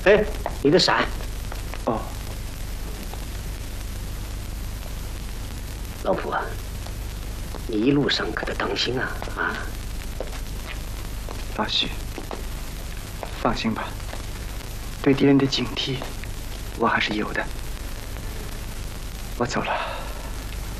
哎，你的伞。 哦， 老婆，你一路上可得当心啊！啊， 老徐，放心吧，对敌人的警惕，我还是有的。我走了。